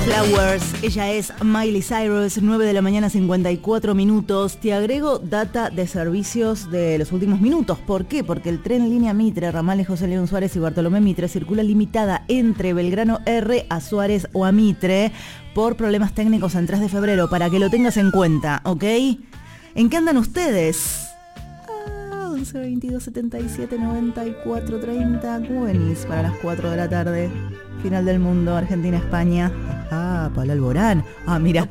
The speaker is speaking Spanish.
Flowers, ella es Miley Cyrus, 9 de la mañana 54 minutos. Te agrego data de servicios de los últimos minutos. ¿Por qué? Porque el tren línea Mitre, ramales José León Suárez y Bartolomé Mitre circula limitada entre Belgrano R a Suárez o a Mitre por problemas técnicos en 3 de febrero, para que lo tengas en cuenta, ¿ok? ¿En qué andan ustedes? 11, 22, 77, 94, 30, Güenis para las 4 de la tarde. Final del mundo, Argentina-España. Pablo Alborán. Mira,